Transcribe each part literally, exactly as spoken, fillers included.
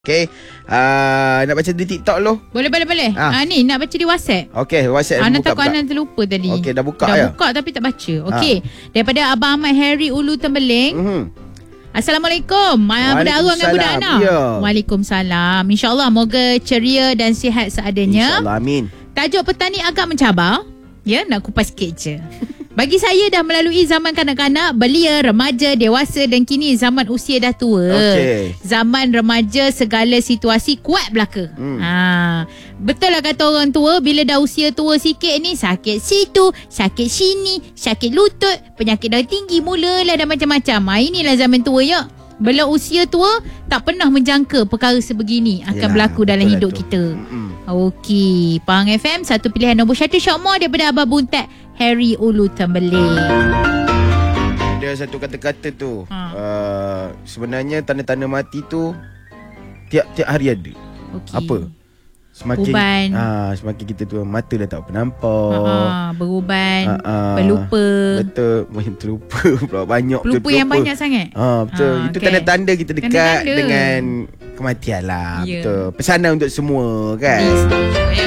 Okay, uh, nak baca di TikTok lo? Boleh, boleh, boleh. Ah. Ah, ni nak baca di WhatsApp. Okay, WhatsApp Anak buka, takut buka. Anak terlupa tadi. Okey, dah buka dah ya? Dah buka tapi tak baca. Okey. Daripada Abang Ahmad Harry Ulu Tembeling. Mm-hmm. Assalamualaikum. Maya berdaru dengan budak anak. Ya. Waalaikumsalam. InsyaAllah moga ceria dan sihat seadanya. InsyaAllah, amin. Tajuk petani agak mencabar. Ya, nak kupas sikit je. Bagi saya dah melalui zaman kanak-kanak, belia, remaja, dewasa dan kini zaman usia dah tua. Okey. Zaman remaja segala situasi kuat belaka. Hmm. Ha, betul lah kata orang tua, bila dah usia tua sikit ni, sakit situ, sakit sini, sakit lutut, penyakit darah tinggi, mulalah dah macam-macam. Ha, inilah zaman tua ya. Bila usia tua, tak pernah menjangka perkara sebegini akan Yalah, berlaku dalam betul hidup lah tu. kita. Mm-mm. Okey, Pahang F M, satu pilihan nombor satu Syokmor daripada Abah Buntat Harry Ulu Tembeling. Ada satu kata-kata tu. Ha. Uh, sebenarnya tanda-tanda mati tu tiap-tiap hari ada. Okey. Apa? Semakin Uban. ah, semakin kita tua, mata dah tak apa nampak. Ha, beruban, Ah, ah. berlupa. Betul, macam terlupa pula banyak. Pelupa yang banyak sangat. Ha, betul. Ah, Itu okey. tanda-tanda kita dekat Tanda-tanda. dengan kematian lah. Ya. Betul. Pesanan untuk semua kan. Di setuju, ya.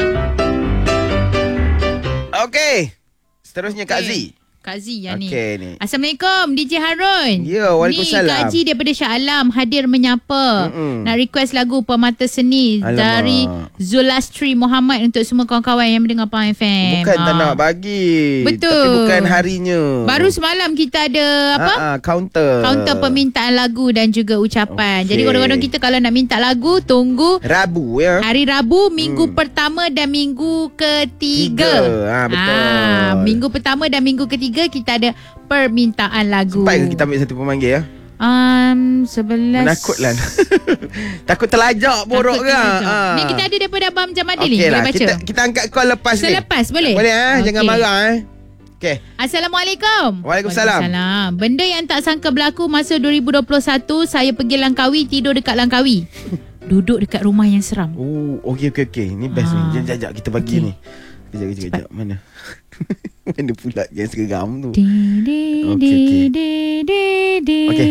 Okey. Seterusnya Kak Z. Kak Z yang ni. Okey ni. Assalamualaikum D J Harun. Ya, waalaikumsalam. Ni Kak Z daripada Shah Alam hadir menyapa. Mm-mm. Nak request lagu Permata Seni. Alamak. Dari Zulastri Muhammad untuk semua kawan-kawan yang mendengar Pahang F M. Bukan tak Ah. nak bagi. Betul. Tapi bukan harinya. Baru semalam kita ada apa? Ah, ah, counter. Kaunter permintaan lagu dan juga ucapan. Okey. Jadi kadang-kadang kita kalau nak minta lagu, tunggu Rabu ya. hari Rabu, minggu Hmm. pertama dan minggu ketiga. Tiga. Ha, betul. Ah, minggu pertama dan minggu ketiga kita ada permintaan lagu. Sempat ke kita ambil satu pemanggil ya? Um, sebelas. Menakutlah. Takut terlajak borok Takut ke? terlajak. Ah. Ni kita ada daripada Abang Jamadil ni. Okey Boleh lah. baca? Kita, kita angkat call lepas ni. Selepas boleh? Boleh ah, Okey. jangan marah eh. Okey. Assalamualaikum. Waalaikumsalam. Waalaikumsalam. Benda yang tak sangka berlaku masa dua ribu dua puluh satu, saya pergi Langkawi, tidur dekat Langkawi. Duduk dekat rumah yang seram. Oh, okey okey okey. Ni best Ah. ni. Jap jap kita bagi Okey. ni. Kejap kejap kejap. Mana? Mana pula yang seram tu? Di, di, Okey, di, okey. di, di, di. Okey.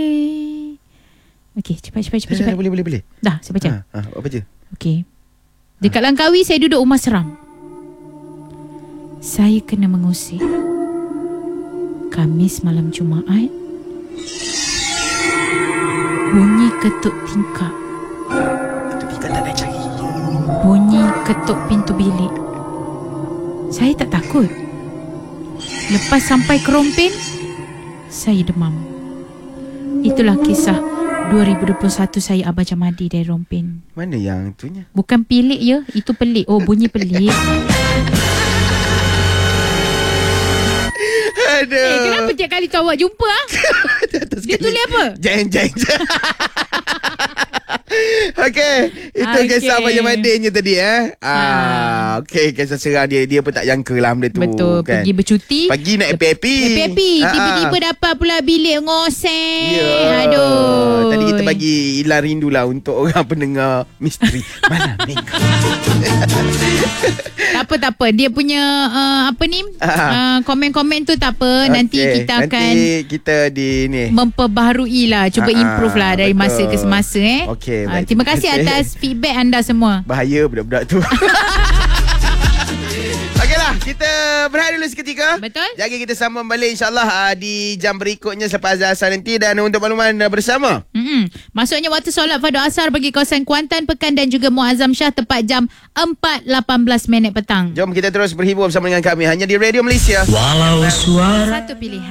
Okey, cepat, cepat, cepat, Dah, cepat. dah, boleh boleh boleh. Dah, saya baca. Ha, ha, apa je? Okey. Dekat Langkawi, saya duduk rumah seram. Saya kena mengusir. Khamis malam Jumaat. Bunyi ketuk tingkap. Kita kita dah nak cari. Bunyi ketuk pintu bilik. Saya tak takut. Lepas sampai ke Rompin, saya demam. Itulah kisah dua ribu dua puluh satu saya Abah Jamadi dari Rompin. Mana yang tunya? Bukan pelik ya, itu pelik. Oh, bunyi pelik. Aduh. Eh, kenapa tiap kali tu awak jumpa ah? Dia tulis apa? Jeng jeng. Okey, itu Okey. kisah Abang Jamadinnya tadi eh. Ah, okey, kisah seram dia dia pun tak jangka lah benda tu. Betul, kan? pergi bercuti. Pagi nak happy-happy. Happy-happy. Ah, Tiba-tiba ah. dapat pula bilik ngoseng. Ya. Aduh. Tadi kita bagi ilan rindu lah untuk orang pendengar misteri malam minggu. Tak apa, tak apa. Dia punya uh, apa ni? Ah. Uh, komen-komen tu tak apa. Nanti Okey, kita akan nanti kita di ni. memperbaharui lah. Cuba Ah, ah, improve lah dari betul. masa ke semasa eh. Okey, Ah, baik. terima kasih Terima kasih. atas feedback anda semua. Bahaya budak-budak tu. Okeylah, kita berehat dulu seketika. Betul? Jaga kita sambung balik insyaAllah uh, di jam berikutnya selepas azan nanti. Dan untuk makluman uh, bersama. Mm-mm. Masuknya waktu solat fardu asar bagi kawasan Kuantan, Pekan dan juga Muazzam Shah tepat jam empat lapan belas minit petang. Jom kita terus berhibur bersama dengan kami hanya di Radio Malaysia. Walau suara Satu pilihan.